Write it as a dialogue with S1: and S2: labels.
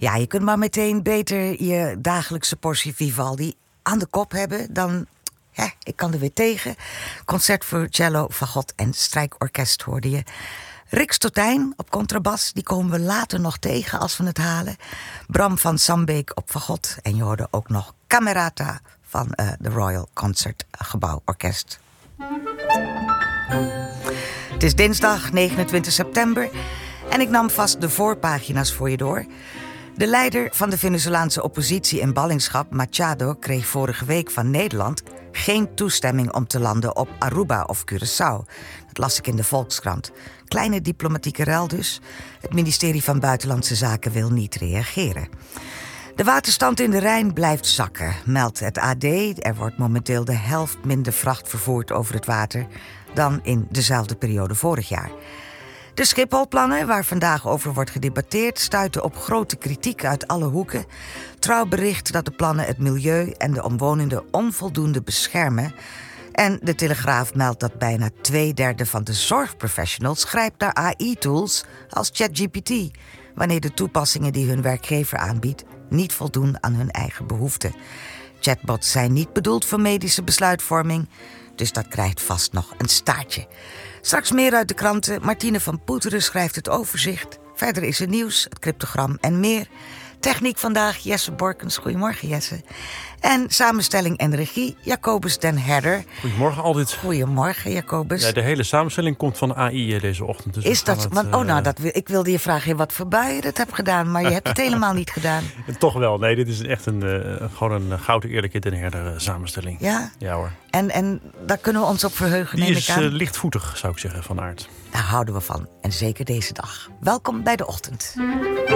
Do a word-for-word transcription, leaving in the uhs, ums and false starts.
S1: Ja, je kunt maar meteen beter je dagelijkse portie Vivaldi aan de kop hebben dan... Ja, ik kan er weer tegen. Concert voor cello, fagot en strijkorkest hoorde je. Rick Stotijn op contrabas, die komen we later nog tegen als we het halen. Bram van Sambeek op fagot. En je hoorde ook nog Camerata van de uh, Royal Concertgebouw Orkest. Het is dinsdag negenentwintig september en ik nam vast de voorpagina's voor je door. De leider van de Venezolaanse oppositie in ballingschap, Machado, kreeg vorige week van Nederland geen toestemming om te landen op Aruba of Curaçao. Dat las ik in de Volkskrant. Kleine diplomatieke rel dus. Het ministerie van Buitenlandse Zaken wil niet reageren. De waterstand in de Rijn blijft zakken, meldt het A D. Er wordt momenteel de helft minder vracht vervoerd over het water dan in dezelfde periode vorig jaar. De Schipholplannen, waar vandaag over wordt gedebatteerd, stuiten op grote kritiek uit alle hoeken. Trouw bericht dat de plannen het milieu en de omwonenden onvoldoende beschermen. En de Telegraaf meldt dat bijna twee derde van de zorgprofessionals grijpt naar A I-tools als ChatGPT, wanneer de toepassingen die hun werkgever aanbiedt niet voldoen aan hun eigen behoeften. Chatbots zijn niet bedoeld voor medische besluitvorming, dus dat krijgt vast nog een staartje. Straks meer uit de kranten. Martine van Poeteren schrijft het overzicht. Verder is er nieuws, het cryptogram en meer. Techniek vandaag, Jesse Borkens. Goedemorgen, Jesse. En samenstelling en regie, Jacobus den Herder.
S2: Goedemorgen, Aldit.
S1: Goedemorgen, Jacobus.
S2: Ja, de hele samenstelling komt van A I deze ochtend. Dus
S1: is dat?
S2: Het,
S1: want, oh, nou,
S2: uh,
S1: dat, ik wilde je vragen wat voor bui je dat hebt gedaan, maar je hebt het helemaal niet gedaan.
S2: Toch wel. Nee, dit is echt een, uh, gewoon een gouden eerlijke den Herder uh, samenstelling.
S1: Ja?
S2: Ja hoor.
S1: En, en daar kunnen we ons op verheugen,
S2: Die
S1: neem
S2: is
S1: ik aan.
S2: Uh, lichtvoetig, zou ik zeggen, van aard.
S1: Daar houden we van. En zeker deze dag. Welkom bij de ochtend.